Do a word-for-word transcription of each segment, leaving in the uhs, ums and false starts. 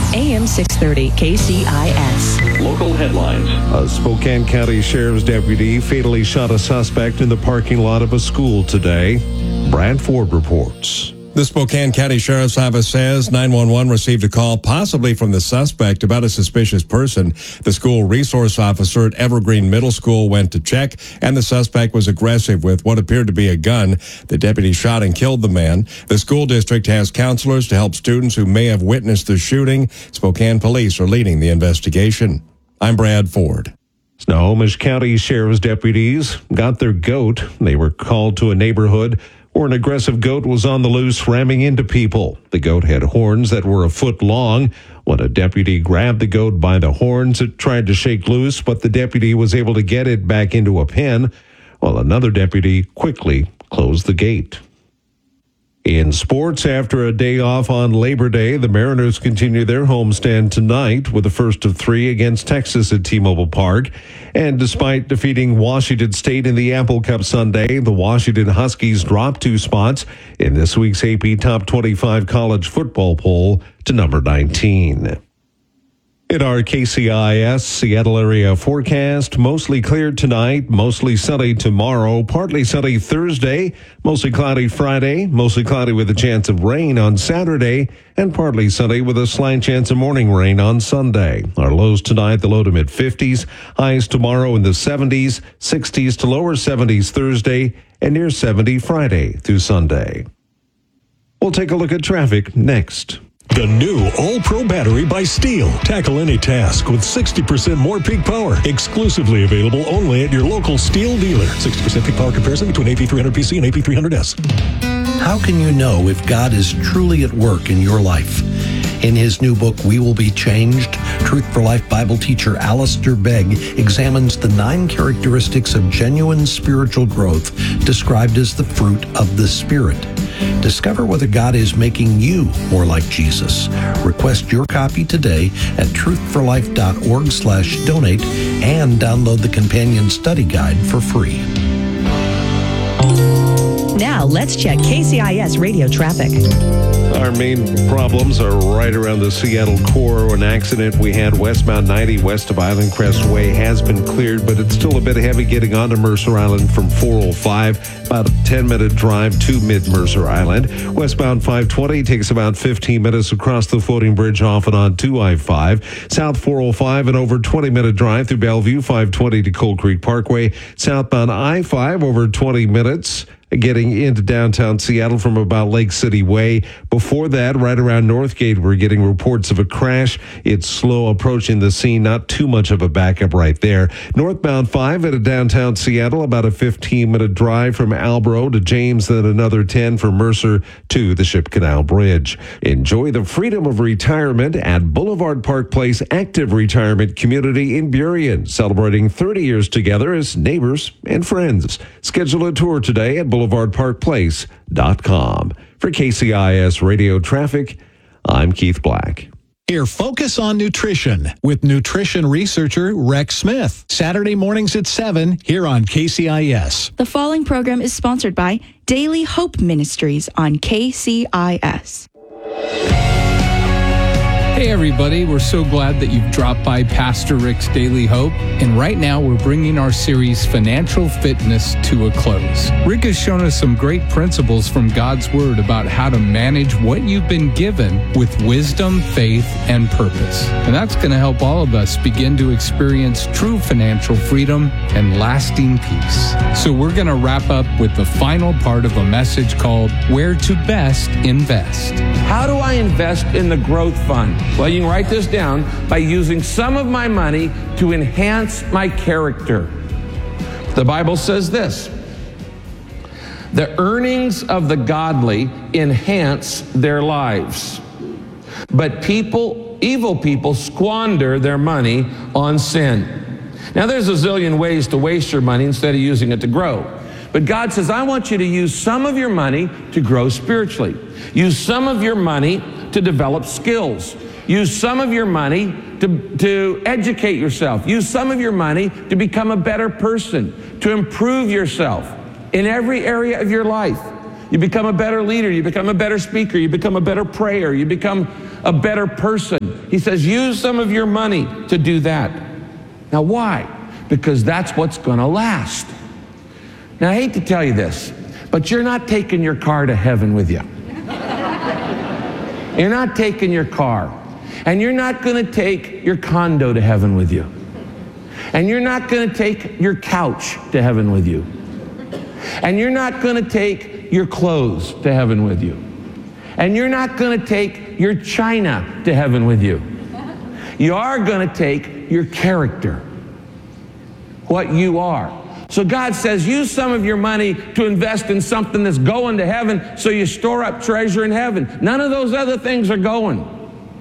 A M six thirty K C I S. Local headlines. A Spokane County Sheriff's deputy fatally shot a suspect in the parking lot of a school today. Brad Ford reports. The Spokane County Sheriff's Office says nine one one received a call possibly from the suspect about a suspicious person. The school resource officer at Evergreen Middle School went to check, and the suspect was aggressive with what appeared to be a gun. The deputy shot and killed the man. The school district has counselors to help students who may have witnessed the shooting. Spokane police are leading the investigation. I'm Brad Ford. Snohomish County Sheriff's deputies got their goat. They were called to a neighborhood where an aggressive goat was on the loose, ramming into people. The goat had horns that were a foot long. When a deputy grabbed the goat by the horns, it tried to shake loose, but the deputy was able to get it back into a pen, while another deputy quickly closed the gate. In sports, after a day off on Labor Day, the Mariners continue their homestand tonight with the first of three against Texas at T-Mobile Park. And despite defeating Washington State in the Apple Cup Sunday, the Washington Huskies dropped two spots in this week's A P Top twenty-five college football poll to number nineteen. In our K C I S Seattle area forecast, mostly clear tonight, mostly sunny tomorrow, partly sunny Thursday, mostly cloudy Friday, mostly cloudy with a chance of rain on Saturday, and partly sunny with a slight chance of morning rain on Sunday. Our lows tonight, the low to mid fifties, highs tomorrow in the seventies, sixties to lower seventies Thursday, and near seventy Friday through Sunday. We'll take a look at traffic next. The new All-Pro battery by Steel. Tackle any task with sixty percent more peak power. Exclusively available only at your local Steel dealer. sixty percent peak power comparison between A P three hundred P C and A P three hundred S. How can you know if God is truly at work in your life? In his new book, We Will Be Changed, Truth for Life Bible teacher Alistair Begg examines the nine characteristics of genuine spiritual growth described as the fruit of the Spirit. Discover whether God is making you more like Jesus. Request your copy today at truthforlife.org slash donate and download the companion study guide for free. Now, let's check K C I S radio traffic. Our main problems are right around the Seattle core. An accident we had westbound ninety west of Island Crest Way has been cleared, but it's still a bit heavy getting onto Mercer Island from four oh five. About a ten-minute drive to mid-Mercer Island. Westbound five twenty takes about fifteen minutes across the floating bridge off and on to I five. South four oh five, an over twenty-minute drive through Bellevue, five twenty to Cold Creek Parkway. Southbound I five, over twenty minutes. Getting into downtown Seattle from about Lake City Way. Before that, right around Northgate, we're getting reports of a crash. It's slow approaching the scene, not too much of a backup right there. Northbound five into downtown Seattle, about a fifteen-minute drive from Albro to James, then another ten from Mercer to the Ship Canal Bridge. Enjoy the freedom of retirement at Boulevard Park Place Active Retirement Community in Burien, celebrating thirty years together as neighbors and friends. Schedule a tour today at boulevard park place dot com. For K C I S Radio Traffic, I'm Keith Black. Here, Focus on Nutrition with nutrition researcher Rex Smith. Saturday mornings at seven here on K C I S. The following program is sponsored by Daily Hope Ministries on K C I S. Hey everybody, we're so glad that you've dropped by Pastor Rick's Daily Hope, and right now we're bringing our series Financial Fitness to a close. Rick has shown us some great principles from God's Word about how to manage what you've been given with wisdom, faith, and purpose. And that's going to help all of us begin to experience true financial freedom and lasting peace. So we're going to wrap up with the final part of a message called Where to Best Invest. How do I invest in the growth fund? Well, you can write this down by using some of my money to enhance my character. The Bible says this: the earnings of the godly enhance their lives, but people, evil people squander their money on sin. Now, there's a zillion ways to waste your money instead of using it to grow. But God says, I want you to use some of your money to grow spiritually. Use some of your money to develop skills. Use some of your money to, to educate yourself. Use some of your money to become a better person, to improve yourself in every area of your life. You become a better leader. You become a better speaker. You become a better prayer. You become a better person. He says, use some of your money to do that. Now, why? Because that's what's going to last. Now, I hate to tell you this, but you're not taking your car to heaven with you. You're not taking your car. And you're not going to take your condo to heaven with you. And you're not going to take your couch to heaven with you. And you're not going to take your clothes to heaven with you. And you're not going to take your china to heaven with you. You are going to take your character, what you are. So God says, use some of your money to invest in something that's going to heaven, so you store up treasure in heaven. None of those other things are going.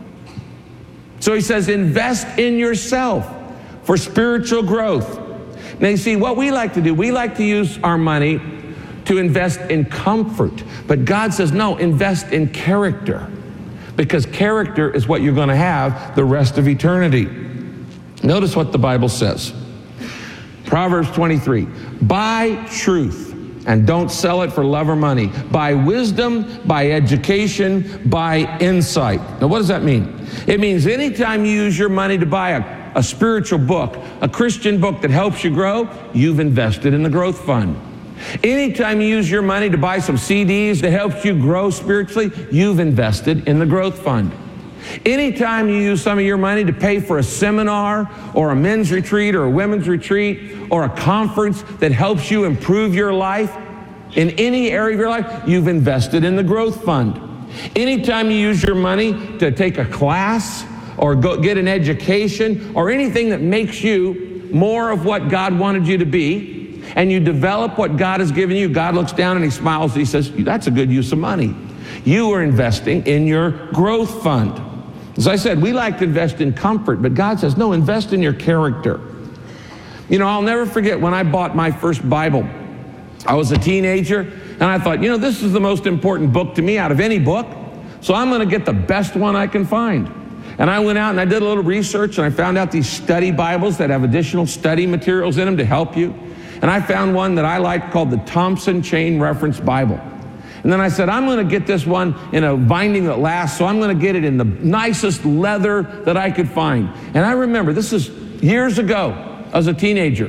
So he says, invest in yourself for spiritual growth. Now, you see, what we like to do, we like to use our money to invest in comfort. But God says, no, invest in character. Because character is what you're going to have the rest of eternity. Notice what the Bible says. Proverbs twenty-three, buy truth and don't sell it for love or money. Buy wisdom, buy education, buy insight. Now, what does that mean? It means anytime you use your money to buy a, a spiritual book, a Christian book that helps you grow, you've invested in the growth fund. Anytime you use your money to buy some C Ds that helps you grow spiritually, you've invested in the growth fund. Anytime you use some of your money to pay for a seminar or a men's retreat or a women's retreat or a conference that helps you improve your life in any area of your life, you've invested in the growth fund. Anytime you use your money to take a class or go get an education or anything that makes you more of what God wanted you to be, and you develop what God has given you, God looks down and he smiles and he says, that's a good use of money. You are investing in your growth fund. As I said, we like to invest in comfort, but God says, no, invest in your character. You know, I'll never forget when I bought my first Bible. I was a teenager, and I thought, you know, this is the most important book to me out of any book, so I'm going to get the best one I can find. And I went out and I did a little research, and I found out these study Bibles that have additional study materials in them to help you. And I found one that I liked called the Thompson Chain Reference Bible. And then I said, I'm going to get this one in a binding that lasts, so I'm going to get it in the nicest leather that I could find. And I remember, this is years ago, as a teenager,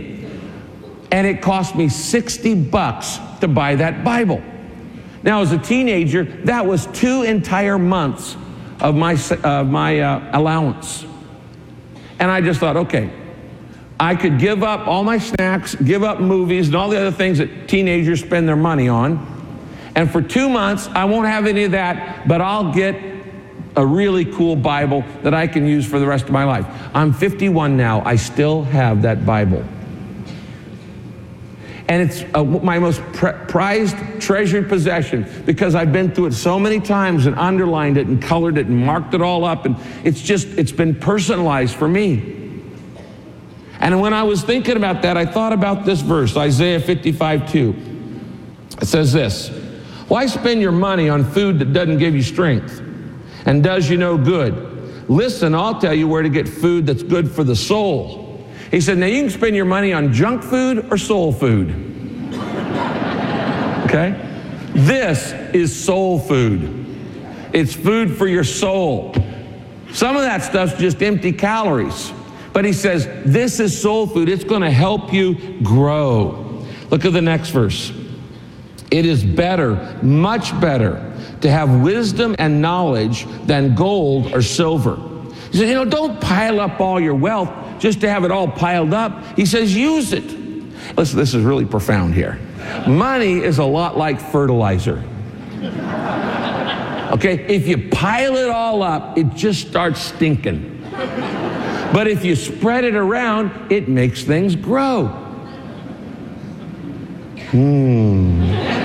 and it cost me sixty bucks to buy that Bible. Now, as a teenager, that was two entire months of my, uh, my uh, allowance. And I just thought, okay, I could give up all my snacks, give up movies, and all the other things that teenagers spend their money on. And for two months, I won't have any of that, but I'll get a really cool Bible that I can use for the rest of my life. I'm fifty-one now. I still have that Bible. And it's uh, my most prized, treasured possession because I've been through it so many times and underlined it and colored it and marked it all up. And it's just, it's been personalized for me. And when I was thinking about that, I thought about this verse, Isaiah fifty-five two. It says this, why spend your money on food that doesn't give you strength and does you no good? Listen, I'll tell you where to get food that's good for the soul. He said, now you can spend your money on junk food or soul food. Okay? This is soul food. It's food for your soul. Some of that stuff's just empty calories. But he says, this is soul food. It's going to help you grow. Look at the next verse. It is better, much better, to have wisdom and knowledge than gold or silver. He says, you know, don't pile up all your wealth just to have it all piled up. He says, use it. Listen, this is really profound here. Money is a lot like fertilizer. Okay, if you pile it all up, it just starts stinking. But if you spread it around, it makes things grow. Hmm.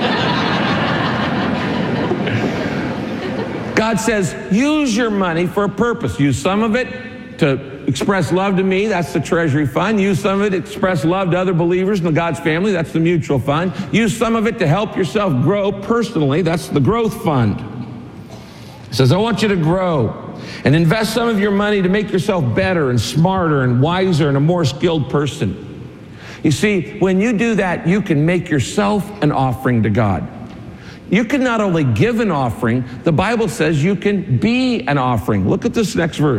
God says, use your money for a purpose. Use some of it to express love to me. That's the treasury fund. Use some of it to express love to other believers in God's family. That's the mutual fund. Use some of it to help yourself grow personally. That's the growth fund. He says, I want you to grow and invest some of your money to make yourself better and smarter and wiser and a more skilled person. You see, when you do that, you can make yourself an offering to God. You can not only give an offering, the Bible says you can be an offering. Look at this next verse.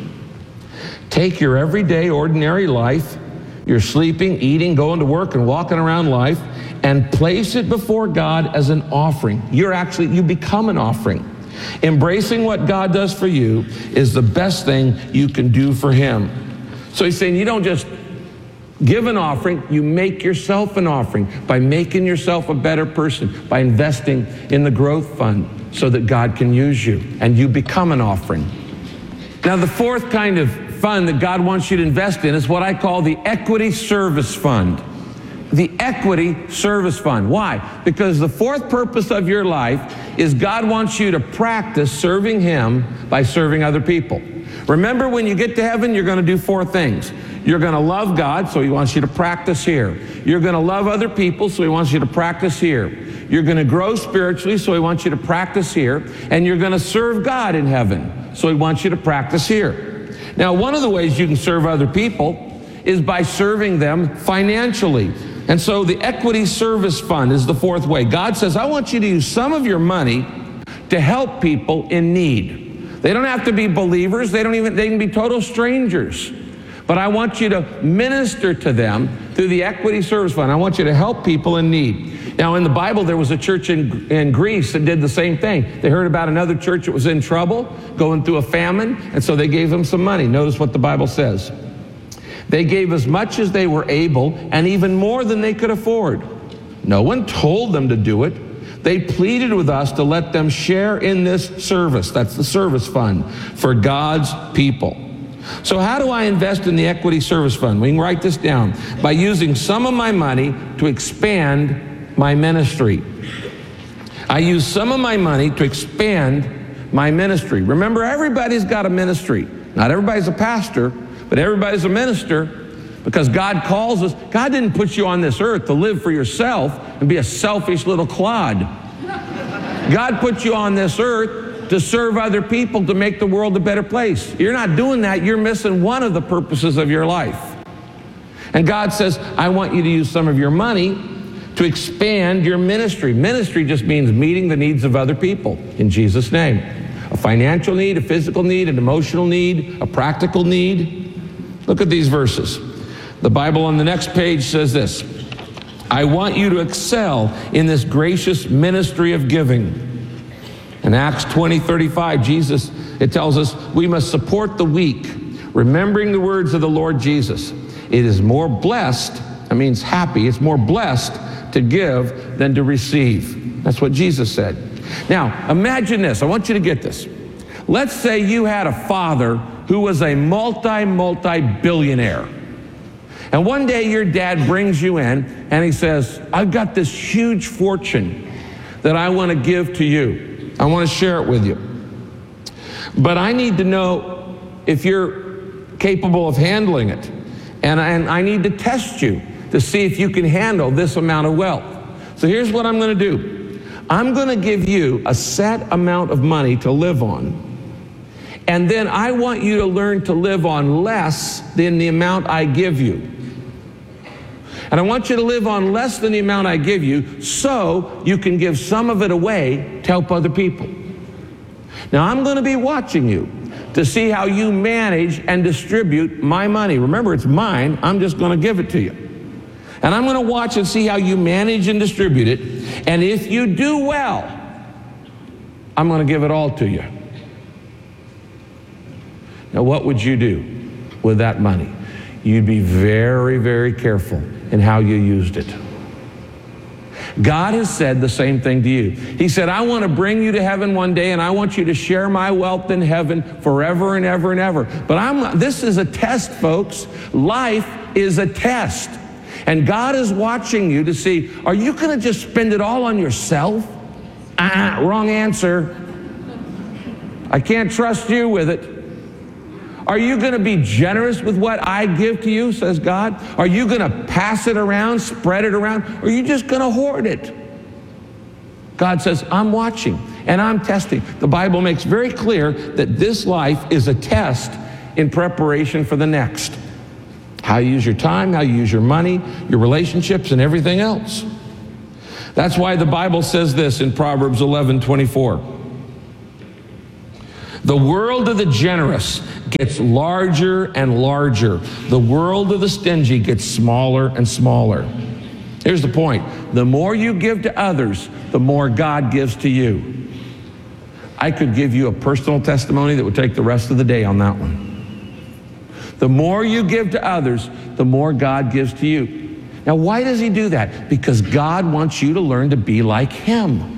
Take your everyday, ordinary life, you're sleeping, eating, going to work, and walking around life, and place it before God as an offering. You're actually, you become an offering. Embracing what God does for you is the best thing you can do for Him. So he's saying you don't just give an offering, you make yourself an offering by making yourself a better person, by investing in the growth fund so that God can use you and you become an offering. Now, the fourth kind of fund that God wants you to invest in is what I call the equity service fund. The equity service fund. Why? Because the fourth purpose of your life is God wants you to practice serving Him by serving other people. Remember, when you get to heaven, you're going to do four things. You're going to love God, so He wants you to practice here. You're going to love other people, so He wants you to practice here. You're going to grow spiritually, so He wants you to practice here. And you're going to serve God in heaven, so He wants you to practice here. Now, one of the ways you can serve other people is by serving them financially. And so the equity service fund is the fourth way. God says, I want you to use some of your money to help people in need. They don't have to be believers. They don't even, they can be total strangers. But I want you to minister to them through the equity service fund. I want you to help people in need. Now, in the Bible, there was a church in, in Greece that did the same thing. They heard about another church that was in trouble, going through a famine, and so they gave them some money. Notice what the Bible says. They gave as much as they were able, and even more than they could afford. No one told them to do it. They pleaded with us to let them share in this service. That's the service fund for God's people. So how do I invest in the equity service fund? We can write this down. By using some of my money to expand my ministry. I use some of my money to expand my ministry. Remember, everybody's got a ministry. Not everybody's a pastor, but everybody's a minister, because God calls us. God didn't put you on this earth to live for yourself and be a selfish little clod. God put you on this earth to serve other people, to make the world a better place. You're not doing that. You're missing one of the purposes of your life. And God says, I want you to use some of your money to expand your ministry. Ministry just means meeting the needs of other people, in Jesus' name. A financial need, a physical need, an emotional need, a practical need. Look at these verses. The Bible on the next page says this. I want you to excel in this gracious ministry of giving. In Acts twenty thirty-five, Jesus, it tells us we must support the weak, remembering the words of the Lord Jesus. It is more blessed, that means happy, it's more blessed to give than to receive. That's what Jesus said. Now, imagine this. I want you to get this. Let's say you had a father who was a multi, multi-billionaire. And one day your dad brings you in and he says, I've got this huge fortune that I want to give to you. I want to share it with you. But I need to know if you're capable of handling it. And I, and I need to test you to see if you can handle this amount of wealth. So here's what I'm going to do. I'm going to give you a set amount of money to live on. And then I want you to learn to live on less than the amount I give you. And I want you to live on less than the amount I give you so you can give some of it away to help other people. Now, I'm going to be watching you to see how you manage and distribute my money. Remember, it's mine. I'm just going to give it to you. And I'm going to watch and see how you manage and distribute it. And if you do well, I'm going to give it all to you. Now, what would you do with that money? You'd be very, very careful in how you used it. God has said the same thing to you. He said, I want to bring you to heaven one day, and I want you to share my wealth in heaven forever and ever and ever. But I'm, this is a test, folks. Life is a test. And God is watching you to see, are you going to just spend it all on yourself? Ah, wrong answer. I can't trust you with it. Are you going to be generous with what I give to you, says God? Are you going to pass it around, spread it around? Or are you just going to hoard it? God says, I'm watching and I'm testing. The Bible makes very clear that this life is a test in preparation for the next. How you use your time, how you use your money, your relationships, and everything else. That's why the Bible says this in Proverbs eleven twenty-four. The world of the generous gets larger and larger. The world of the stingy gets smaller and smaller. Here's the point. The more you give to others, the more God gives to you. I could give you a personal testimony that would take the rest of the day on that one. The more you give to others, the more God gives to you. Now, why does he do that? Because God wants you to learn to be like him.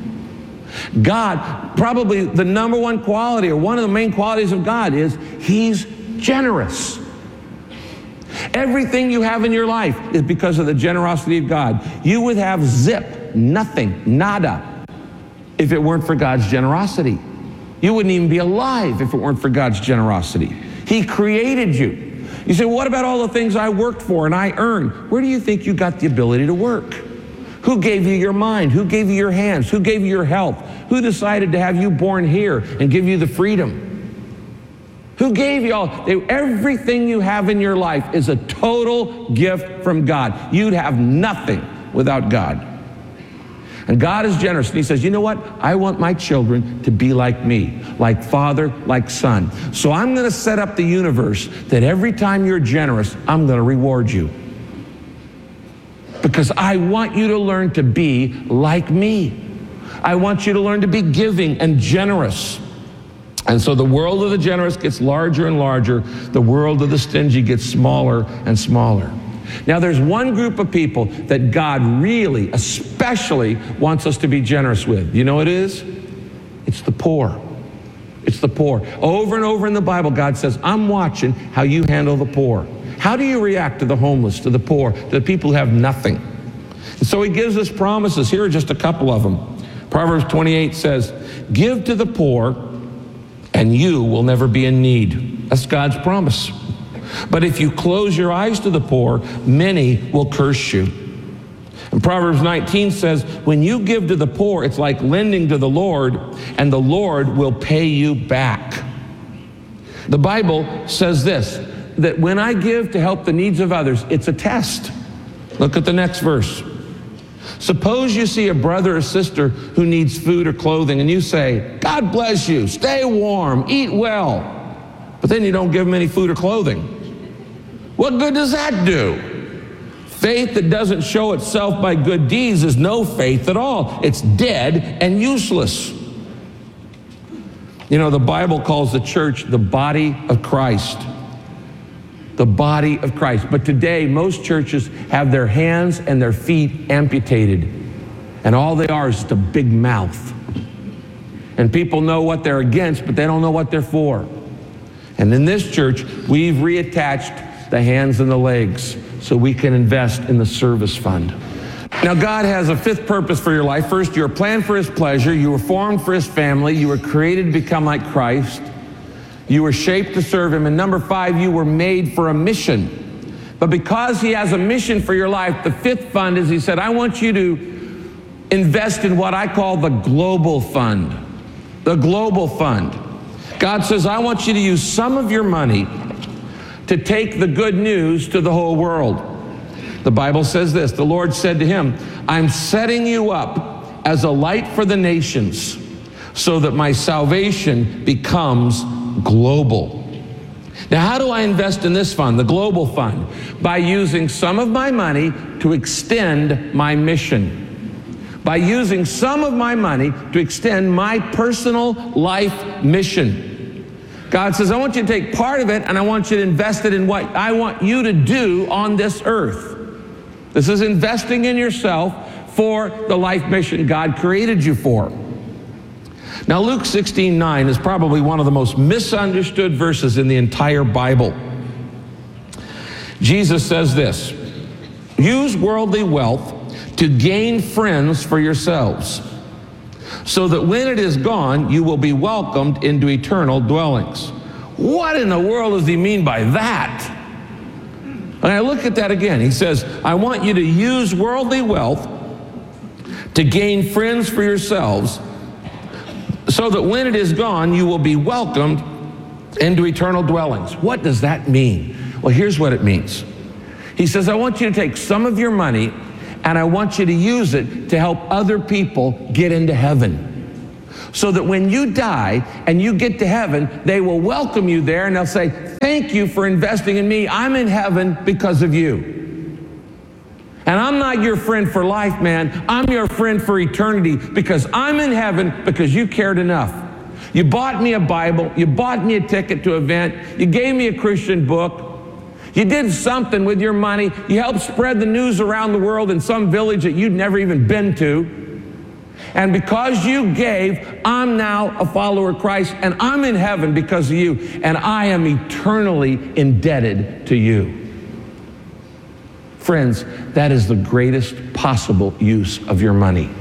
God, probably the number one quality or one of the main qualities of God is he's generous. Everything you have in your life is because of the generosity of God. You would have zip, nothing, nada, if it weren't for God's generosity. You wouldn't even be alive if it weren't for God's generosity. He created you. You say, what about all the things I worked for and I earned? Where do you think you got the ability to work? Who gave you your mind? Who gave you your hands? Who gave you your health? Who decided to have you born here and give you the freedom? Who gave you all? Everything you have in your life is a total gift from God. You'd have nothing without God. And God is generous. And he says, you know what? I want my children to be like me, like father, like son. So I'm going to set up the universe that every time you're generous, I'm going to reward you. Because I want you to learn to be like me. I want you to learn to be giving and generous. And so the world of the generous gets larger and larger. The world of the stingy gets smaller and smaller. Now, there's one group of people that God really, especially wants us to be generous with. You know what it is? It's the poor. It's the poor. Over and over in the Bible, God says, I'm watching how you handle the poor. How do you react to the homeless, to the poor, to the people who have nothing? And so he gives us promises. Here are just a couple of them. Proverbs twenty-eight says, give to the poor and you will never be in need. That's God's promise. But if you close your eyes to the poor, many will curse you. And Proverbs nineteen says, when you give to the poor, it's like lending to the Lord, and the Lord will pay you back. The Bible says this, that when I give to help the needs of others, it's a test. Look at the next verse. Suppose you see a brother or sister who needs food or clothing, and you say, God bless you, stay warm, eat well. But then you don't give them any food or clothing. What good does that do? Faith that doesn't show itself by good deeds is no faith at all. It's dead and useless. You know, the Bible calls the church the body of Christ. The body of Christ. But today, most churches have their hands and their feet amputated. And all they are is just a big mouth. And people know what they're against, but they don't know what they're for. And in this church, we've reattached the hands and the legs so we can invest in the service fund. Now, God has a fifth purpose for your life. First, you were planned for his pleasure. You were formed for his family. You were created to become like Christ. You were shaped to serve him. And number five, you were made for a mission. But because he has a mission for your life, the fifth fund is, he said, I want you to invest in what I call the global fund. The global fund. God says, I want you to use some of your money to take the good news to the whole world. The Bible says this, the Lord said to him, I'm setting you up as a light for the nations so that my salvation becomes global. Now, how do I invest in this fund, the global fund? By using some of my money to extend my mission. By using some of my money to extend my personal life mission. God says, I want you to take part of it and I want you to invest it in what I want you to do on this earth. This is investing in yourself for the life mission God created you for. Now, Luke sixteen nine is probably one of the most misunderstood verses in the entire Bible. Jesus says this, use worldly wealth to gain friends for yourselves, so that when it is gone, you will be welcomed into eternal dwellings. What in the world does he mean by that? And I look at that again. He says, I want you to use worldly wealth to gain friends for yourselves, so that when it is gone, you will be welcomed into eternal dwellings. What does that mean? Well, here's what it means. He says, I want you to take some of your money and And I want you to use it to help other people get into heaven. So that when you die and you get to heaven, they will welcome you there and they'll say, thank you for investing in me. I'm in heaven because of you. And I'm not your friend for life, man. I'm your friend for eternity because I'm in heaven because you cared enough. You bought me a Bible. You bought me a ticket to an event. You gave me a Christian book. You did something with your money. You helped spread the news around the world in some village that you'd never even been to. And because you gave, I'm now a follower of Christ, and I'm in heaven because of you, and I am eternally indebted to you. Friends, that is the greatest possible use of your money.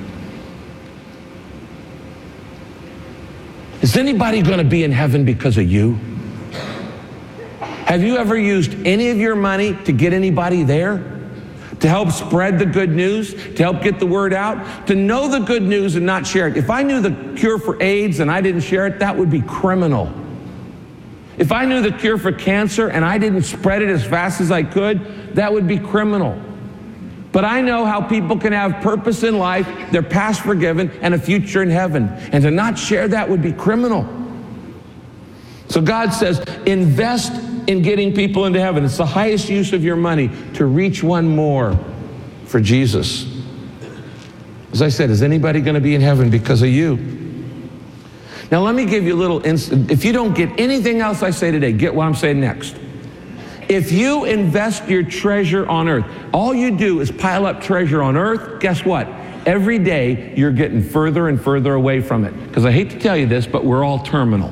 Is anybody going to be in heaven because of you? Have you ever used any of your money to get anybody there? To help spread the good news, to help get the word out, to know the good news and not share it. If I knew the cure for AIDS and I didn't share it, that would be criminal. If I knew the cure for cancer and I didn't spread it as fast as I could, that would be criminal. But I know how people can have purpose in life, their past forgiven, and a future in heaven. And to not share that would be criminal. So God says, invest in getting people into heaven. It's the highest use of your money to reach one more for Jesus. As I said, is anybody going to be in heaven because of you? Now let me give you a little instant. If you don't get anything else I say today, get what I'm saying next. If you invest your treasure on earth, all you do is pile up treasure on earth, guess what? Every day you're getting further and further away from it. Because I hate to tell you this, but we're all terminal.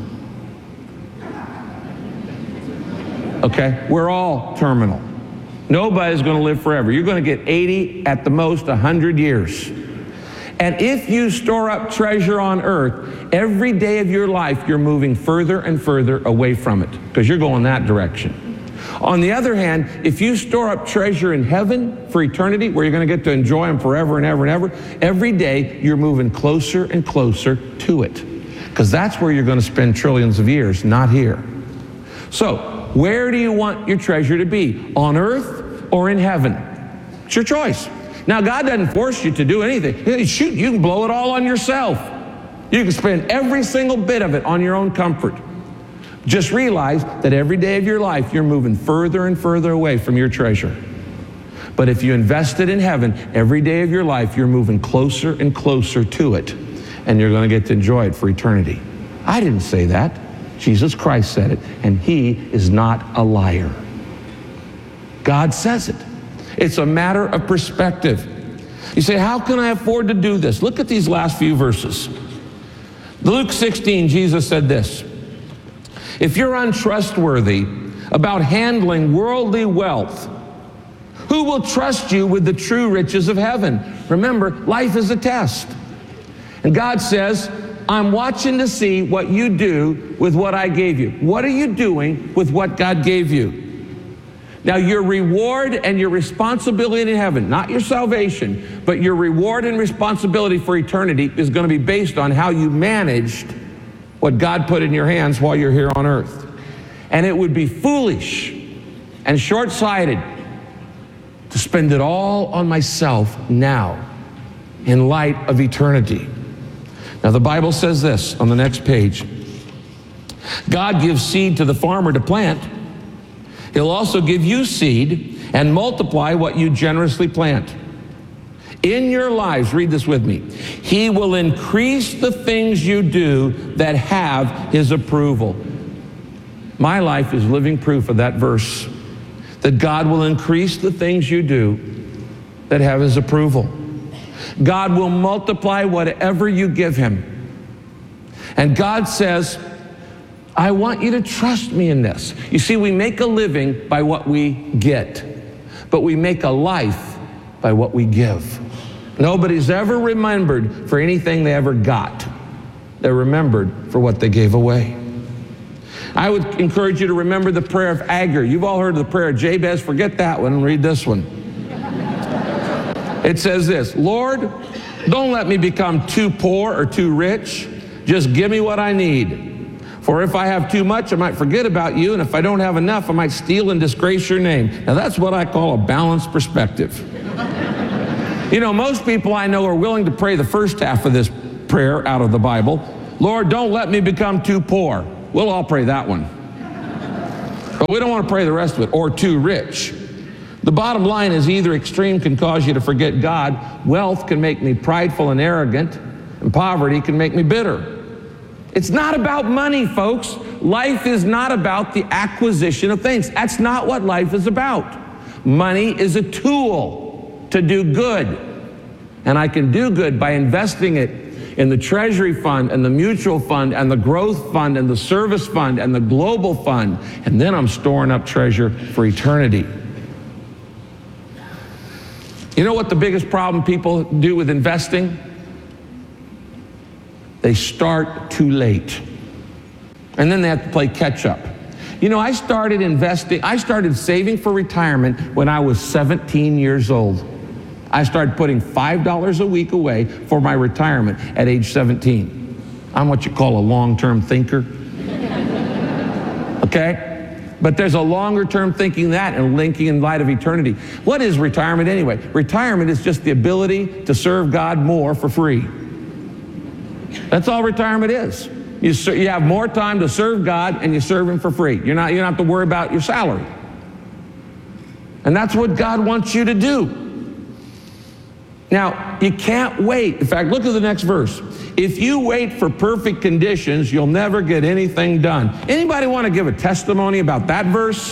Okay? We're all terminal. Nobody's going to live forever. You're going to get eighty, at the most one hundred years. And if you store up treasure on earth, every day of your life, you're moving further and further away from it because you're going that direction. On the other hand, if you store up treasure in heaven for eternity, where you're going to get to enjoy them forever and ever and ever, every day you're moving closer and closer to it because that's where you're going to spend trillions of years, not here. So, where do you want your treasure to be? On earth or in heaven? It's your choice. Now, God doesn't force you to do anything. Shoot, you can blow it all on yourself. You can spend every single bit of it on your own comfort. Just realize that every day of your life, you're moving further and further away from your treasure. But if you invest it in heaven, every day of your life, you're moving closer and closer to it. And you're going to get to enjoy it for eternity. I didn't say that. Jesus Christ said it, and he is not a liar. God says it. It's a matter of perspective. You say, how can I afford to do this? Look at these last few verses. Luke sixteen, Jesus said this. If you're untrustworthy about handling worldly wealth, who will trust you with the true riches of heaven? Remember, life is a test. And God says, I'm watching to see what you do with what I gave you. What are you doing with what God gave you? Now, your reward and your responsibility in heaven, not your salvation, but your reward and responsibility for eternity is going to be based on how you managed what God put in your hands while you're here on earth. And it would be foolish and short-sighted to spend it all on myself now in light of eternity. Now, the Bible says this on the next page. God gives seed to the farmer to plant. He'll also give you seed and multiply what you generously plant. In your lives, read this with me, he will increase the things you do that have his approval. My life is living proof of that verse, that God will increase the things you do that have his approval. God will multiply whatever you give him. And God says, I want you to trust me in this. You see, we make a living by what we get, but we make a life by what we give. Nobody's ever remembered for anything they ever got. They're remembered for what they gave away. I would encourage you to remember the prayer of Agur. You've all heard of the prayer of Jabez. Forget that one and read this one. It says this, Lord, don't let me become too poor or too rich. Just give me what I need. For if I have too much, I might forget about you. And if I don't have enough, I might steal and disgrace your name. Now that's what I call a balanced perspective. You know, most people I know are willing to pray the first half of this prayer out of the Bible. Lord, don't let me become too poor. We'll all pray that one. But we don't want to pray the rest of it, or too rich. The bottom line is either extreme can cause you to forget God, wealth can make me prideful and arrogant, and poverty can make me bitter. It's not about money, folks. Life is not about the acquisition of things. That's not what life is about. Money is a tool to do good. And I can do good by investing it in the Treasury Fund and the Mutual Fund and the Growth Fund and the Service Fund and the Global Fund. And then I'm storing up treasure for eternity. You know what the biggest problem people do with investing? They start too late. And then they have to play catch up. You know, I started investing, I started saving for retirement when I was seventeen years old. I started putting five dollars a week away for my retirement at age seventeen. I'm what you call a long-term thinker. Okay? But there's a longer-term thinking than that and linking in light of eternity. What is retirement anyway? Retirement is just the ability to serve God more for free. That's all retirement is. You, you have more time to serve God and you serve Him for free. You're not, you don't have to worry about your salary. And that's what God wants you to do. Now, you can't wait. In fact, look at the next verse. If you wait for perfect conditions, you'll never get anything done. Anybody want to give a testimony about that verse?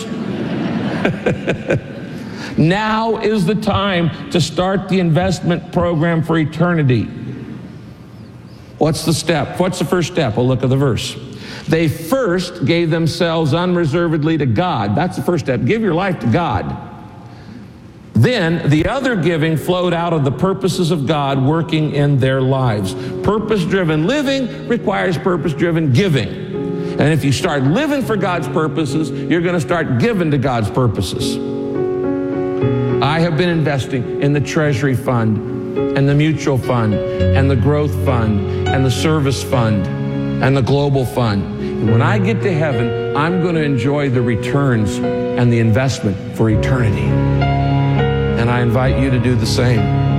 Now is the time to start the investment program for eternity. What's the step? What's the first step? Well, look at the verse. They first gave themselves unreservedly to God. That's the first step. Give your life to God. Then the other giving flowed out of the purposes of God working in their lives. Purpose-driven living requires purpose-driven giving. And if you start living for God's purposes, you're going to start giving to God's purposes. I have been investing in the Treasury Fund and the Mutual Fund and the Growth Fund and the Service Fund and the Global Fund. And when I get to heaven, I'm going to enjoy the returns and the investment for eternity. And I invite you to do the same.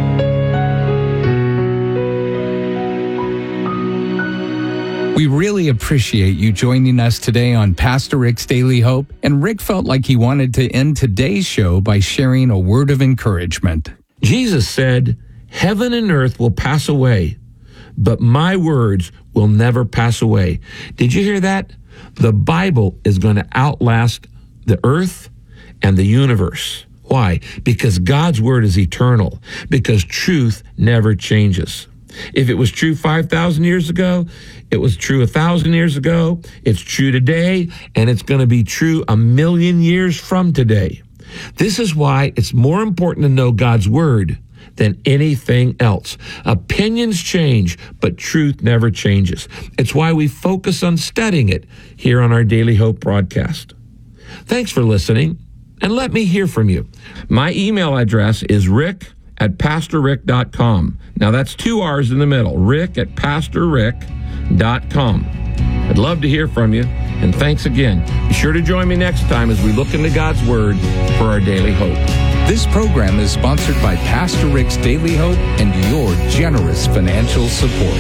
We really appreciate you joining us today on Pastor Rick's Daily Hope, and Rick felt like he wanted to end today's show by sharing a word of encouragement. Jesus said, "Heaven and earth will pass away, but my words will never pass away." Did you hear that? The Bible is going to outlast the earth and the universe. Why? Because God's word is eternal, because truth never changes. If it was true five thousand years ago, it was true one thousand years ago, it's true today, and it's going to be true a million years from today. This is why it's more important to know God's word than anything else. Opinions change, but truth never changes. It's why we focus on studying it here on our Daily Hope broadcast. Thanks for listening, and let me hear from you. My email address is rick at pastor rick dot com. Now that's two R's in the middle, rick at pastor rick dot com. I'd love to hear from you, and thanks again. Be sure to join me next time as we look into God's Word for our daily hope. This program is sponsored by Pastor Rick's Daily Hope and your generous financial support.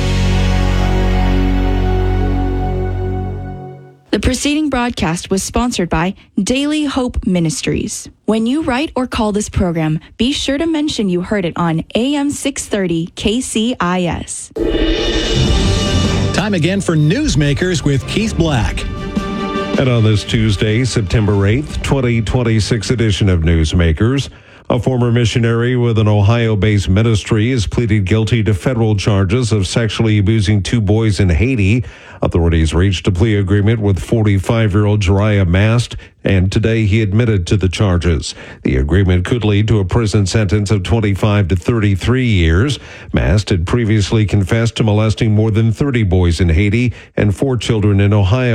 The preceding broadcast was sponsored by Daily Hope Ministries. When you write or call this program, be sure to mention you heard it on A M six thirty K C I S. Time again for Newsmakers with Keith Black. And on this Tuesday, September eighth, twenty twenty-six edition of Newsmakers, a former missionary with an Ohio-based ministry is pleaded guilty to federal charges of sexually abusing two boys in Haiti. Authorities reached a plea agreement with forty-five-year-old Jariah Mast, and today he admitted to the charges. The agreement could lead to a prison sentence of twenty-five to thirty-three years. Mast had previously confessed to molesting more than thirty boys in Haiti and four children in Ohio.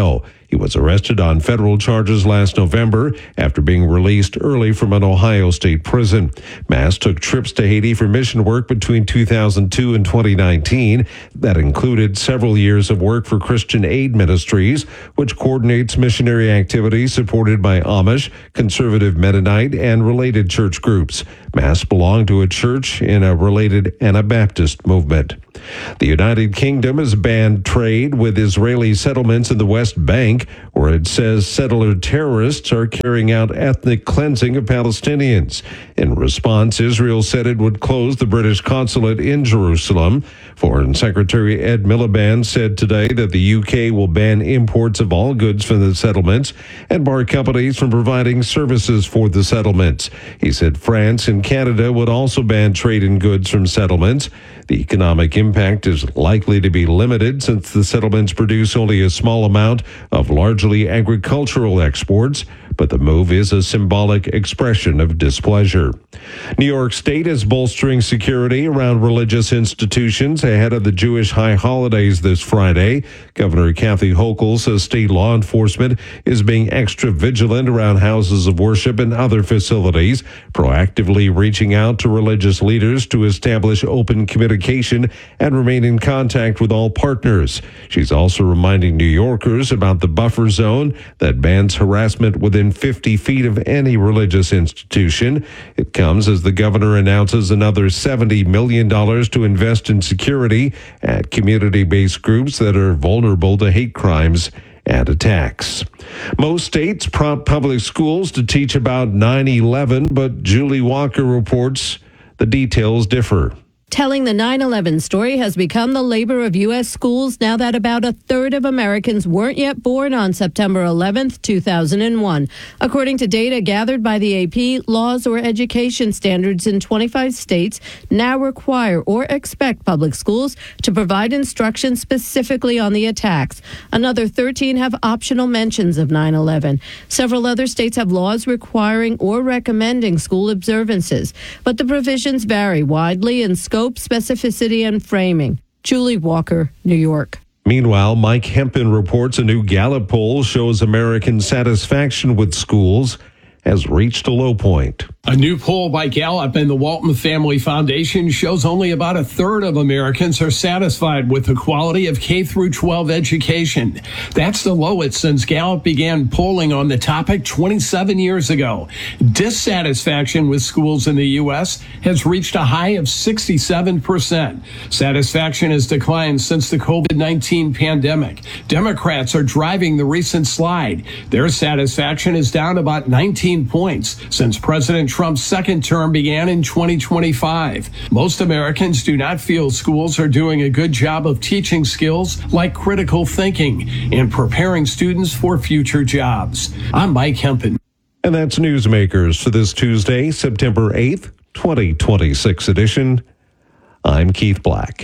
He was arrested on federal charges last November after being released early from an Ohio state prison. Mass took trips to Haiti for mission work between two thousand two and twenty nineteen. That included several years of work for Christian Aid Ministries, which coordinates missionary activities supported by Amish, conservative Mennonite, and related church groups. Mass belonged to a church in a related Anabaptist movement. The United Kingdom has banned trade with Israeli settlements in the West Bank, where it says settler terrorists are carrying out ethnic cleansing of Palestinians. In response, Israel said it would close the British consulate in Jerusalem. Foreign Secretary Ed Miliband said today that the U K will ban imports of all goods from the settlements and bar companies from providing services for the settlements. He said France and Canada would also ban trade in goods from settlements. The economic impact is likely to be limited since the settlements produce only a small amount of largely agricultural exports, but the move is a symbolic expression of displeasure. New York State is bolstering security around religious institutions ahead of the Jewish high holidays this Friday. Governor Kathy Hochul says state law enforcement is being extra vigilant around houses of worship and other facilities, proactively reaching out to religious leaders to establish open communication and remain in contact with all partners. She's also reminding New Yorkers about the buffer zone that bans harassment within fifty feet of any religious institution. It comes as the governor announces another seventy million dollars to invest in security at community-based groups that are vulnerable to hate crimes and attacks. Most states prompt public schools to teach about nine eleven, but Julie Walker reports the details differ. Telling the nine eleven story has become the labor of U S schools now that about a third of Americans weren't yet born on September eleventh, two thousand one. According to data gathered by the A P, laws or education standards in twenty-five states now require or expect public schools to provide instruction specifically on the attacks. Another thirteen have optional mentions of nine eleven. Several other states have laws requiring or recommending school observances, but the provisions vary widely in scope, specificity, and framing. Julie Walker, New York. Meanwhile, Mike Hempen reports a new Gallup poll shows American satisfaction with schools has reached a low point. A new poll by Gallup and the Walton Family Foundation shows only about a third of Americans are satisfied with the quality of K through twelve education. That's the lowest since Gallup began polling on the topic twenty-seven years ago. Dissatisfaction with schools in the U S has reached a high of sixty-seven percent. Satisfaction has declined since the COVID nineteen pandemic. Democrats are driving the recent slide. Their satisfaction is down about nineteen points since President Trump's second term began in twenty twenty-five. Most Americans do not feel schools are doing a good job of teaching skills like critical thinking and preparing students for future jobs. I'm Mike Hempen. And that's Newsmakers for this Tuesday, September eighth, twenty twenty-six edition. I'm Keith Black.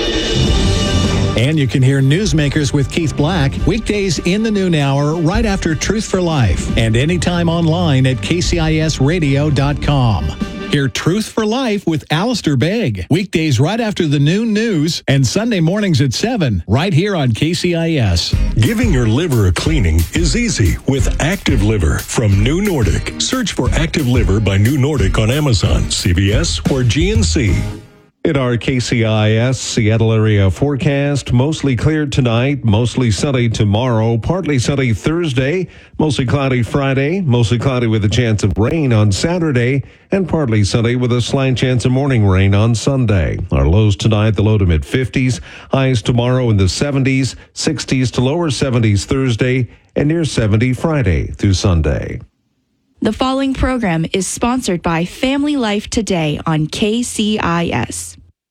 And you can hear Newsmakers with Keith Black weekdays in the noon hour right after Truth for Life and anytime online at K C I S radio dot com. Hear Truth for Life with Alistair Begg weekdays right after the noon news and Sunday mornings at seven right here on K C I S. Giving your liver a cleaning is easy with Active Liver from New Nordic. Search for Active Liver by New Nordic on Amazon, C V S, or G N C. In our K C I S Seattle area forecast, mostly clear tonight, mostly sunny tomorrow, partly sunny Thursday, mostly cloudy Friday, mostly cloudy with a chance of rain on Saturday, and partly sunny with a slight chance of morning rain on Sunday. Our lows tonight, the low to mid fifties, highs tomorrow in the seventies, sixties to lower seventies Thursday, and near seventy Friday through Sunday. The following program is sponsored by Family Life Today on K C I S.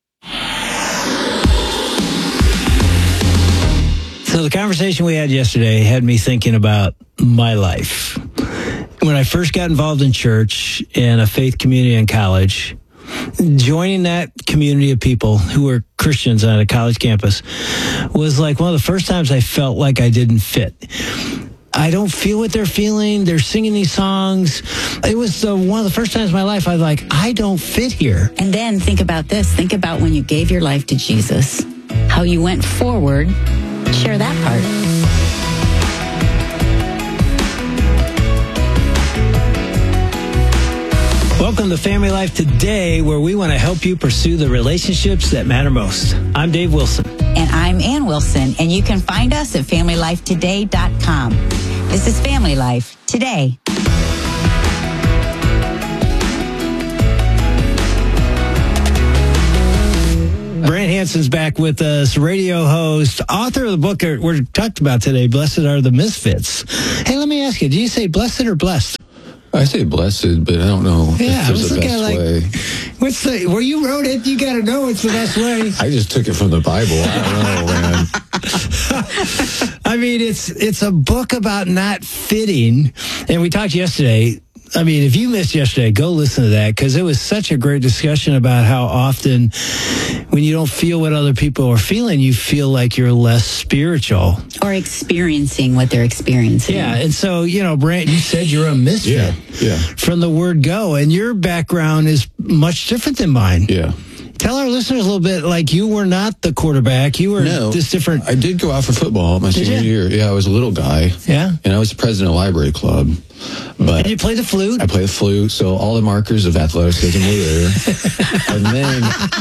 So the conversation we had yesterday had me thinking about my life. When I first got involved in church and a faith community in college, joining that community of people who were Christians on a college campus was like one of the first times I felt like I didn't fit. I don't feel what they're feeling. They're singing these songs. It was the, one of the first times in my life I was like, I don't fit here. And then think about this. Think about when you gave your life to Jesus, how you went forward. Share that part. Welcome to Family Life Today, where we want to help you pursue the relationships that matter most. I'm Dave Wilson. And I'm Ann Wilson, and you can find us at family life today dot com. This is Family Life Today. Brant Hansen's back with us, radio host, author of the book we're talked about today, Blessed Are the Misfits. Hey, let me ask you, do you say blessed or blessed? I say blessed, but I don't know yeah, if there's a best like, way. What's the, where you wrote it, you got to know it's the best way. I just took it from the Bible. I don't know, man. I mean, it's it's a book about not fitting. And we talked yesterday. I mean, if you missed yesterday, go listen to that, because it was such a great discussion about how often when you don't feel what other people are feeling, you feel like you're less spiritual. Or experiencing what they're experiencing. Yeah, and so, you know, Brant, you said you're a misfit yeah, yeah. from the word go, and your background is much different than mine. Yeah. Tell our listeners a little bit, like, you were not the quarterback. You were no, just different. I did go out for football my did senior you? year. Yeah, I was a little guy. Yeah. And I was the president of the library club. But and you play the flute? I play the flute, so all the markers of athleticism were there. And then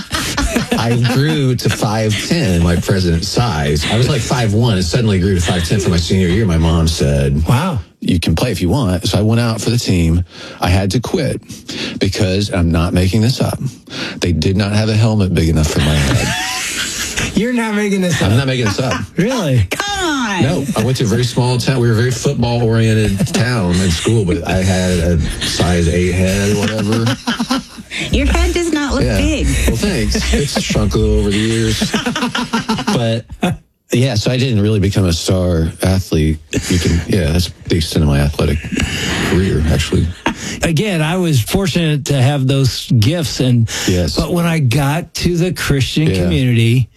I grew to five ten, my president's size. I was like five one, and suddenly grew to five ten for my senior year. My mom said, wow, you can play if you want. So I went out for the team. I had to quit because, I'm not making this up, they did not have a helmet big enough for my head. You're not making this up. I'm not making this up. Really? Come on. No, I went to a very small town. We were a very football-oriented town in school, but I had a size eight head, whatever. Your head does not look yeah. big. Well, thanks. It's shrunk a little over the years. But, yeah, so I didn't really become a star athlete. You can, yeah, that's the extent of my athletic career, actually. Again, I was fortunate to have those gifts, and yes. but when I got to the Christian yeah. community,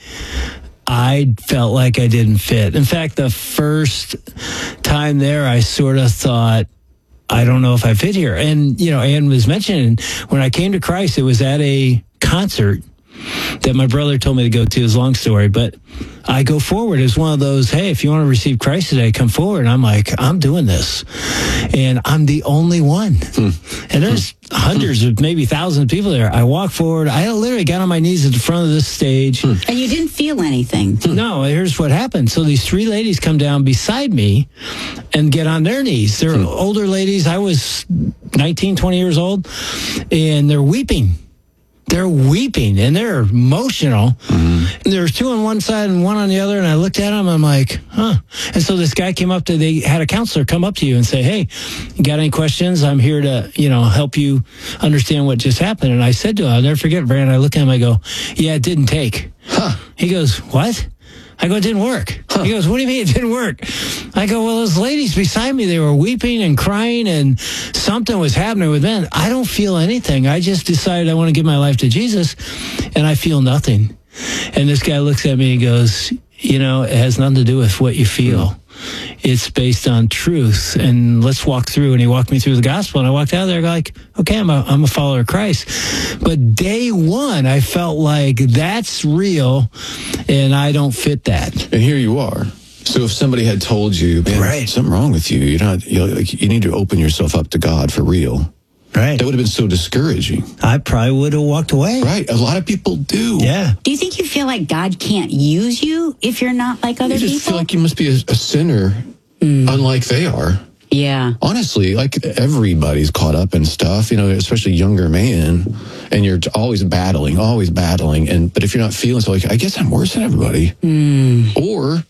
I felt like I didn't fit. In fact, the first time there, I sort of thought, I don't know if I fit here. And, you know, Ann was mentioning, when I came to Christ, it was at a concert that my brother told me to go to. Is a long story, but I go forward as one of those, hey, if you want to receive Christ today, come forward. And I'm like, I'm doing this. And I'm the only one. Hmm. And there's hmm. hundreds of maybe thousands of people there. I walk forward. I literally got on my knees at the front of this stage. Hmm. And you didn't feel anything. No, here's what happened. So these three ladies come down beside me and get on their knees. They're hmm. older ladies. I was nineteen, twenty years old. And they're weeping. They're weeping and they're emotional. Mm-hmm. And there's two on one side and one on the other. And I looked at them. I'm like, huh. And so this guy came up to, they had a counselor come up to you and say, hey, you got any questions? I'm here to, you know, help you understand what just happened. And I said to him, I'll never forget, Brandon, I look at him, I go, yeah, it didn't take. Huh. He goes, what? I go, it didn't work. Huh. He goes, what do you mean it didn't work? I go, well, those ladies beside me, they were weeping and crying and something was happening with them. I don't feel anything. I just decided I want to give my life to Jesus and I feel nothing. And this guy looks at me and goes, you know, it has nothing to do with what you feel. Mm. It's based on truth. And let's walk through. And he walked me through the gospel. And I walked out there like, okay, I'm a, I'm a follower of Christ. But day one, I felt like that's real and I don't fit that. And here you are. So if somebody had told you, man, right. something wrong with you, you're not, you, like, you need to open yourself up to God for real. Right. That would have been so discouraging. I probably would have walked away. Right. A lot of people do. Yeah. Do you think you feel like God can't use you if you're not like other people? You just people? feel like you must be a, a sinner, mm. unlike they are. Yeah. Honestly, like everybody's caught up in stuff, you know, especially younger man, and you're always battling, always battling. And but if you're not feeling so, like, I guess I'm worse than everybody. Mm. Or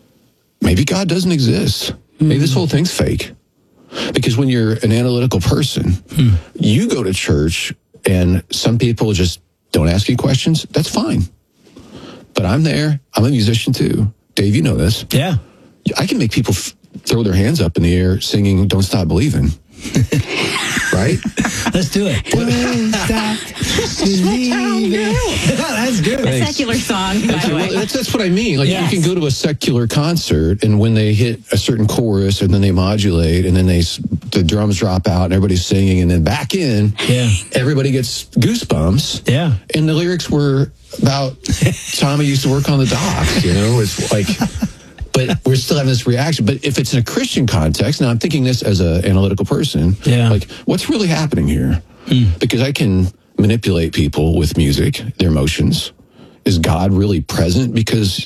maybe God doesn't exist. Mm. Maybe this whole thing's fake. Because when you're an analytical person, hmm. you go to church and some people just don't ask you questions. That's fine. But I'm there. I'm a musician too. Dave, you know this. Yeah. I can make people f- throw their hands up in the air singing Don't Stop Believing. Right? Let's do it. Don't stop believing. That's good. A secular song, by the way. Well, that's, that's what I mean. Like, yes. You can go to a secular concert, and when they hit a certain chorus, and then they modulate, and then they the drums drop out, and everybody's singing, and then back in, yeah, everybody gets goosebumps. Yeah. And the lyrics were about Tommy used to work on the docks, you know? It's like... But we're still having this reaction. But if it's in a Christian context, now I'm thinking this as an analytical person, yeah. like, what's really happening here? Because I can manipulate people with music, their emotions. Is God really present? Because,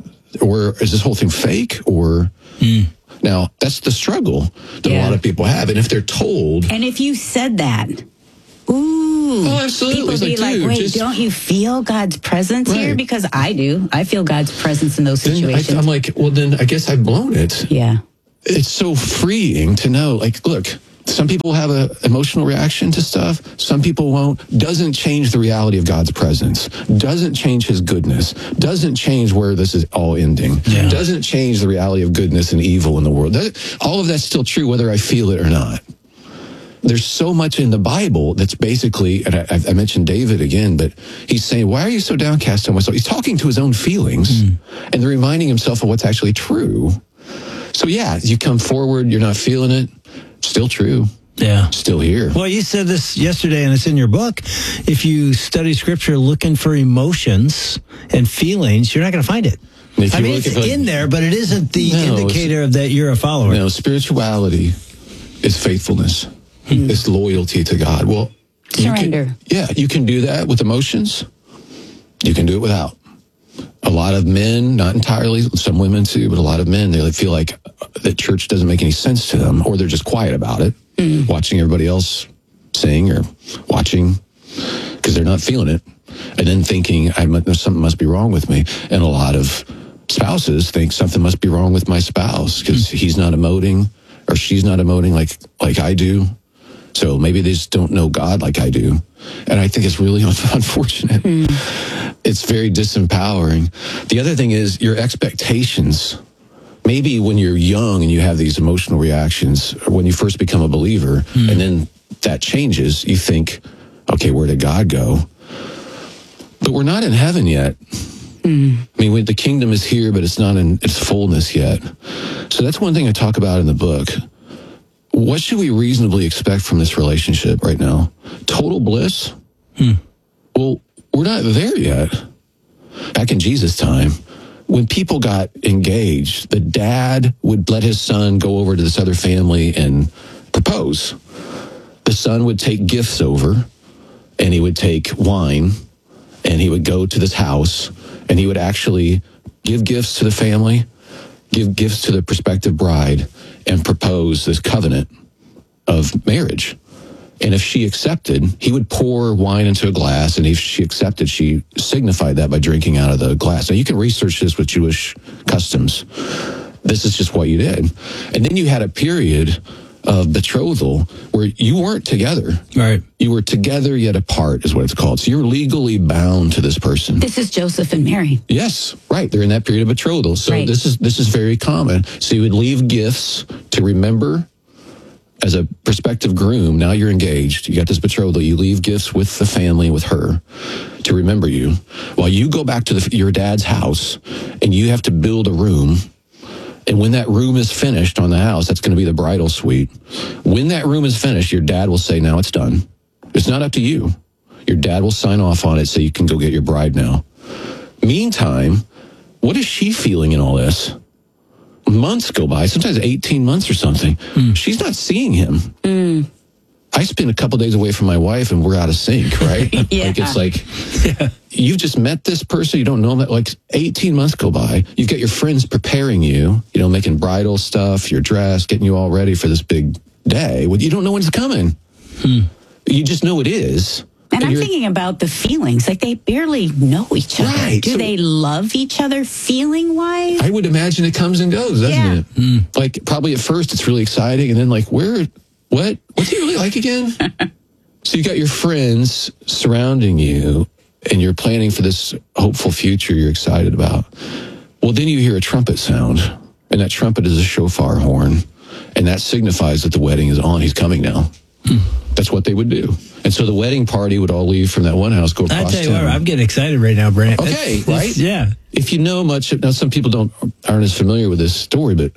or is this whole thing fake? Or now that's the struggle that Yeah. a lot of people have. And if they're told, And if you said that, ooh, oh, absolutely. people It's be like, like, dude, wait, just- don't you feel God's presence here? Right. Because I do. I feel God's presence in those then I, situations. I'm like, well, then I guess I've blown it. yeah. It's so freeing to know, like, look, some people have an emotional reaction to stuff. Some people won't. Doesn't change the reality of God's presence. Doesn't change his goodness. Doesn't change where this is all ending. Yeah. Doesn't change the reality of goodness and evil in the world. That, all of that's still true whether I feel it or not. There's so much in the Bible that's basically, and I, I mentioned David again, but he's saying, why are you so downcast on myself? He's talking to his own feelings mm. and reminding himself of what's actually true. So yeah, you come forward, you're not feeling it, still true. Yeah. Still here. Well, you said this yesterday, and it's in your book. If you study scripture looking for emotions and feelings, you're not going to find it. If I you mean, look it's at, like, in there, but it isn't the No, indicator of that you're a follower. No, spirituality is faithfulness. Hmm. It's loyalty to God. Well, surrender. You can, yeah, you can do that with emotions. You can do it without. A lot of men, not entirely, some women too, but a lot of men, they feel like that church doesn't make any sense to them, or they're just quiet about it, mm. watching everybody else sing or watching because they're not feeling it, and then thinking, I must, something must be wrong with me. And a lot of spouses think something must be wrong with my spouse because mm. he's not emoting or she's not emoting like like I do. So maybe they just don't know God like I do. And I think it's really unfortunate. Mm. It's very disempowering. The other thing is your expectations. Maybe when you're young and you have these emotional reactions, or when you first become a believer, mm. and then that changes, you think, okay, where did God go? But we're not in heaven yet. Mm. I mean, the kingdom is here, but it's not in its fullness yet. So that's one thing I talk about in the book. What should we reasonably expect from this relationship right now? Total bliss? Hmm. Well, we're not there yet. Back in Jesus' time, when people got engaged, the dad would let his son go over to this other family and propose. The son would take gifts over, and he would take wine, and he would go to this house, and he would actually give gifts to the family, give gifts to the prospective bride, and propose this covenant of marriage. And if she accepted, he would pour wine into a glass, and if she accepted, she signified that by drinking out of the glass. Now, you can research this with Jewish customs. This is just what you did. And then you had a period of betrothal where you weren't together. Right. You were together yet apart is what it's called. So you're legally bound to this person. This is Joseph and Mary. Yes, right. They're in that period of betrothal. So right. this is this is very common. So you would leave gifts to remember as a prospective groom. Now you're engaged. You got this betrothal. You leave gifts with the family, with her, to remember you. While you go back to the, your dad's house, and you have to build a room. And when that room is finished on the house, that's going to be the bridal suite. When that room is finished, your dad will say, now it's done. It's not up to you. Your dad will sign off on it so you can go get your bride now. Meantime, what is she feeling in all this? Months go by, sometimes eighteen months or something. Mm. She's not seeing him. Mm. I spend a couple days away from my wife and we're out of sync, right? Yeah. Like it's like, yeah. You've just met this person, you don't know them, like eighteen months go by. You've got your friends preparing you, you know, making bridal stuff, your dress, getting you all ready for this big day. Well, you don't know when it's coming. Hmm. You just know it is. And, and I'm thinking about the feelings. Like, they barely know each other. Right. Do so, they love each other feeling-wise? I would imagine it comes and goes, doesn't yeah. it? Mm. Like, probably at first it's really exciting, and then like, where, what, what's he really like again? So you got your friends surrounding you, and you're planning for this hopeful future you're excited about. Well, then you hear a trumpet sound, and that trumpet is a shofar horn, and that signifies that the wedding is on. He's coming now. Hmm. That's what they would do. And so the wedding party would all leave from that one house, go across I tell you town. what, I'm getting excited right now, Brant. Okay, it's, right? It's, yeah. If you know much, now some people don't aren't as familiar with this story, but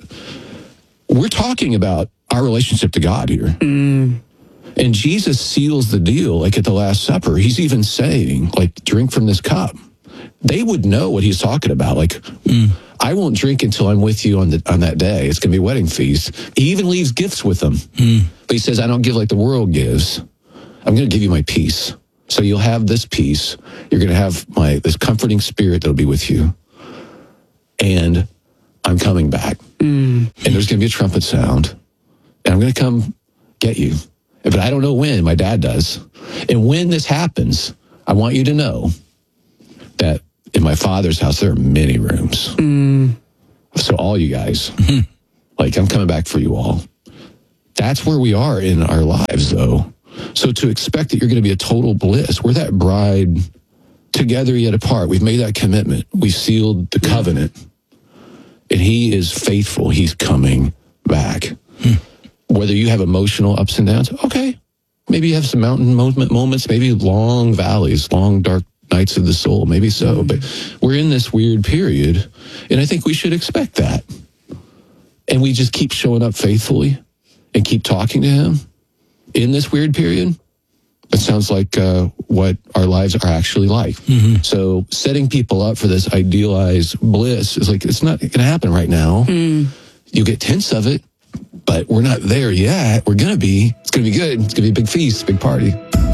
we're talking about our relationship to God here. Mm. And Jesus seals the deal, like at the Last Supper. He's even saying, like, drink from this cup. They would know what he's talking about. Like, mm. I won't drink until I'm with you on the on that day. It's going to be a wedding feast. He even leaves gifts with them. Mm. But he says, I don't give like the world gives. I'm going to give you my peace. So you'll have this peace. You're going to have my this comforting spirit that'll be with you. And I'm coming back. Mm. And there's going to be a trumpet sound. And I'm going to come get you. But I don't know when. My dad does. And when this happens, I want you to know that in my Father's house, there are many rooms. Mm. So all you guys, like, I'm coming back for you all. That's where we are in our lives, though. So to expect that you're going to be a total bliss, we're that bride together yet apart. We've made that commitment. We sealed the covenant. And he is faithful. He's coming back. Hmm. Whether you have emotional ups and downs, okay. Maybe you have some mountain moment moments, maybe long valleys, long dark nights of the soul, maybe so. Mm. But we're in this weird period, and I think we should expect that. And we just keep showing up faithfully and keep talking to him in this weird period. It sounds like uh, what our lives are actually like. Mm-hmm. So setting people up for this idealized bliss is like, it's not going to happen right now. Mm. You get hints of it, but we're not there yet. We're going to be. It's going to be good. It's going to be a big feast, big party.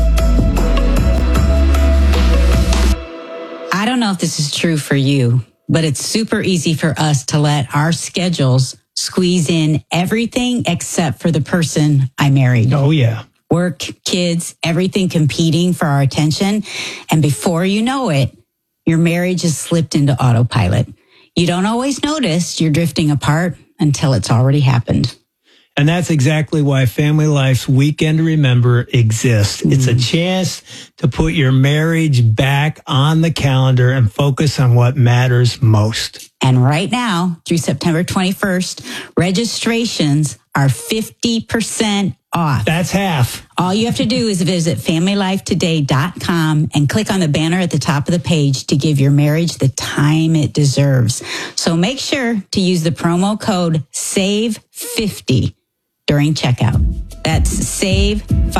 I don't know if this is true for you, but it's super easy for us to let our schedules squeeze in everything except for the person I married. Oh, yeah. Work, kids, everything competing for our attention. And before you know it, your marriage has slipped into autopilot. You don't always notice you're drifting apart until it's already happened. And that's exactly why Family Life's Weekend to Remember exists. Mm. It's a chance to put your marriage back on the calendar and focus on what matters most. And right now, through September twenty-first, registrations are fifty percent off. That's half. All you have to do is visit family life today dot com and click on the banner at the top of the page to give your marriage the time it deserves. So make sure to use the promo code save fifty during checkout. That's save fifty.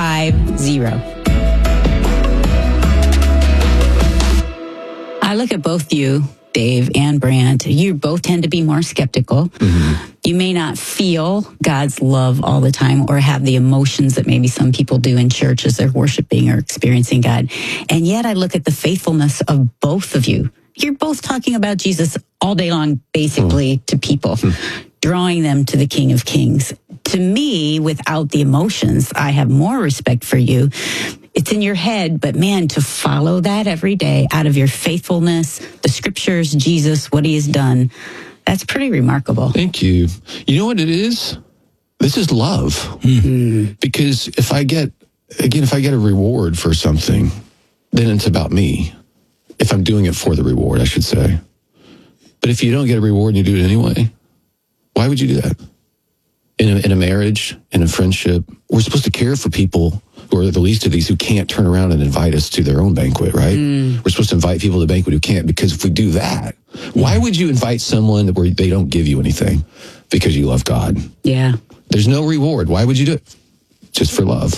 I look at both you, Dave and Brant. You both tend to be more skeptical. Mm-hmm. You may not feel God's love all the time or have the emotions that maybe some people do in church as they're worshiping or experiencing God. And yet I look at the faithfulness of both of you. You're both talking about Jesus all day long, basically, mm. to people, mm. drawing them to the King of Kings. To me, without the emotions, I have more respect for you. It's in your head, but man, to follow that every day out of your faithfulness, the scriptures, Jesus, what he has done, that's pretty remarkable. Thank you. You know what it is? This is love. Mm-hmm. Because if I get, again, if I get a reward for something, then it's about me. If I'm doing it for the reward, I should say. But if you don't get a reward and you do it anyway, why would you do that? In a, in a marriage, in a friendship, we're supposed to care for people who are the least of these who can't turn around and invite us to their own banquet, right? Mm. We're supposed to invite people to the banquet who can't, because if we do that, why would you invite someone where they don't give you anything? Because you love God. Yeah. There's no reward. Why would you do it? Just for love.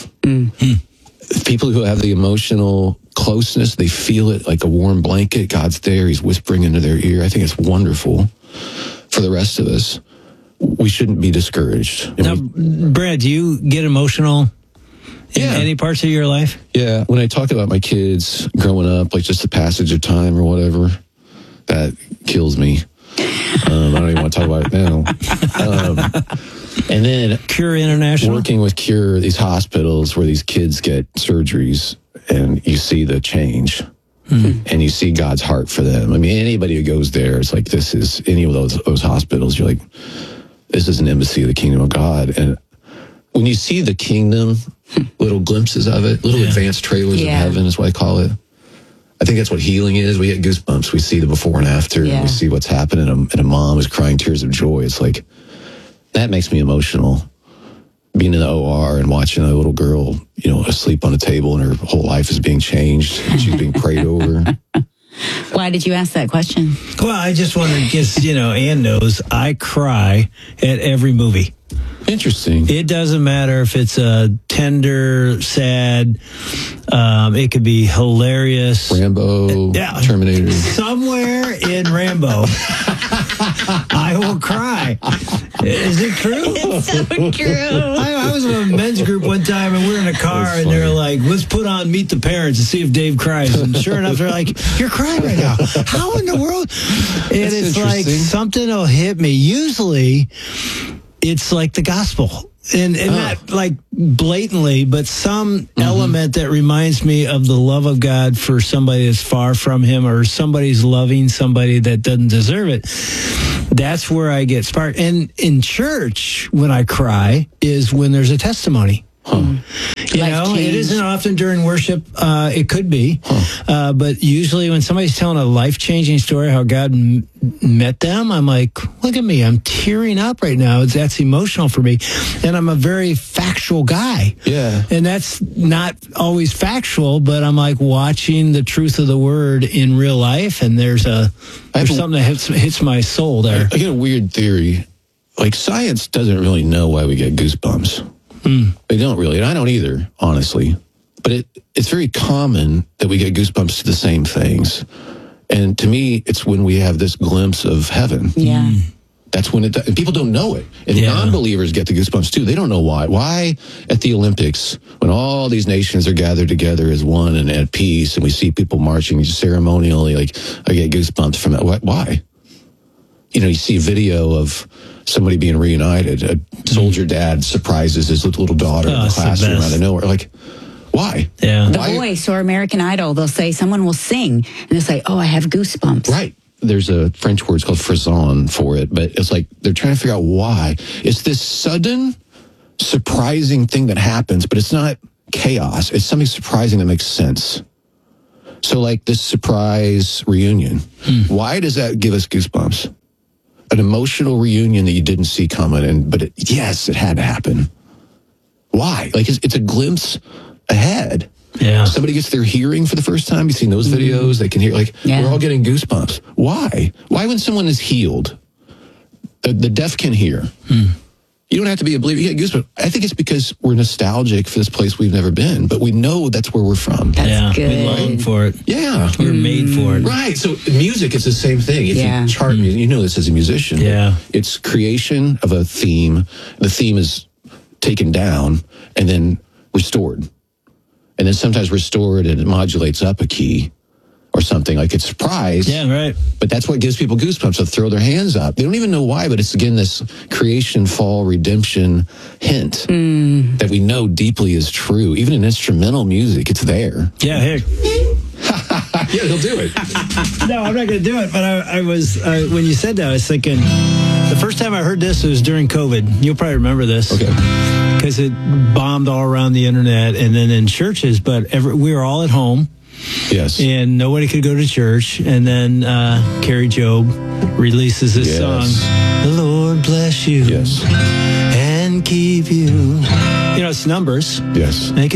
Mm. People who have the emotional closeness, they feel it like a warm blanket. God's there. He's whispering into their ear. I think it's wonderful. For the rest of us, we shouldn't be discouraged. Now, we, Brad, do you get emotional in yeah. any parts of your life? Yeah. When I talk about my kids growing up, like just the passage of time or whatever, that kills me. Um, I don't even want to talk about it now. Um, and then Cure International, working with Cure, these hospitals where these kids get surgeries, and you see the change. Mm-hmm. And you see God's heart for them. I mean, anybody who goes there, it's like, this is any of those those hospitals. You're like, this is an embassy of the kingdom of God. And when you see the kingdom, little glimpses of it, little yeah. advanced trailers yeah. of heaven is what I call it. I think that's what healing is. We get goosebumps. We see the before and after. Yeah. And we see what's happening. And a, and a mom is crying tears of joy. It's like, that makes me emotional. Being in the O R and watching a little girl, you know, asleep on a table and her whole life is being changed and she's being prayed over. Why did you ask that question? Well, I just wanted to guess, you know, Ann knows I cry at every movie. Interesting. It doesn't matter if it's a tender, sad, um, it could be hilarious. Rambo, yeah. Terminator. Somewhere in Rambo, I will cry. Is it true? It's so true. I, I was with a men's group one time, and we were in a car, and they were like, let's put on Meet the Parents and see if Dave cries. And sure enough, they're like, you're crying right now. How in the world? And That's it's like something will hit me. Usually, it's like the gospel. And, and oh. not like blatantly, but some mm-hmm. element that reminds me of the love of God for somebody that's far from him, or somebody's loving somebody that doesn't deserve it. That's where I get sparked. And in church, when I cry, is when there's a testimony. Huh. You Life know, change. It isn't often during worship. Uh, it could be. Huh. Uh, but usually when somebody's telling a life-changing story, how God m- met them, I'm like, look at me. I'm tearing up right now. That's emotional for me. And I'm a very factual guy. Yeah. And that's not always factual, but I'm like watching the truth of the word in real life. And there's a there's a, something that hits, hits my soul there. I, I get a weird theory. Like, science doesn't really know why we get goosebumps. Mm. They don't really, and I don't either, honestly. But it, it's very common that we get goosebumps to the same things. And to me, it's when we have this glimpse of heaven. Yeah. Mm. That's when it, and people don't know it. And yeah. non-believers get the goosebumps too. They don't know why. Why at the Olympics, when all these nations are gathered together as one and at peace, and we see people marching ceremonially, like, I get goosebumps from it. Why? You know, you see a video of somebody being reunited. A soldier dad surprises his little daughter oh, in the classroom out of nowhere. Like, why? Yeah. The why? Voice or American Idol, they'll say, someone will sing, and they'll say, oh, I have goosebumps. Right. There's a French word, it's called frisson for it, but it's like they're trying to figure out why. It's this sudden, surprising thing that happens, but it's not chaos. It's something surprising that makes sense. So like this surprise reunion, hmm. why does that give us goosebumps? An emotional reunion that you didn't see coming, and but it, yes, it had to happen. Why? Like it's, it's a glimpse ahead. Yeah. Somebody gets their hearing for the first time. You've seen those videos. They can hear, like, yeah. we're all getting goosebumps. Why? Why when someone is healed, the, the deaf can hear. Hmm. You don't have to be a believer. You get goosebumps. I think it's because we're nostalgic for this place we've never been, but we know that's where we're from. That's yeah, good. We long for it. Yeah. We're mm. made for it. Right. So music is the same thing. If yeah. you chart music, you know this as a musician. Yeah. It's creation of a theme. The theme is taken down and then restored. And then sometimes restored and it modulates up a key or something, like it's surprise. Yeah, right. But that's what gives people goosebumps. They'll throw their hands up. They don't even know why, but it's, again, this creation, fall, redemption hint mm. that we know deeply is true. Even in instrumental music, it's there. Yeah, heck. Yeah, he'll do it. No, I'm not going to do it, but I, I was, uh, when you said that, I was thinking, the first time I heard this was during COVID. You'll probably remember this. Okay. Because it bombed all around the internet and then in churches, but every, we were all at home. Yes. And nobody could go to church. And then uh, Carrie Job releases this yes. song, The Lord bless you yes. and keep you. You know, it's numbers. Yes. Make